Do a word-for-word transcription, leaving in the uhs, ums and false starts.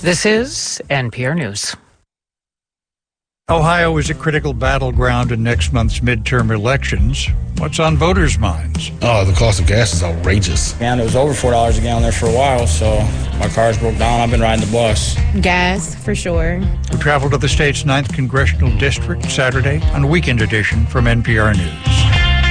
This is N P R News. Ohio is a critical battleground in next month's midterm elections. What's on voters' minds? Oh, the cost of gas is outrageous. Man, it was over four dollars a gallon there for a while, so my car's broke down. I've been riding the bus. Gas, for sure. We travel to the state's ninth Congressional District Saturday on Weekend Edition from N P R News.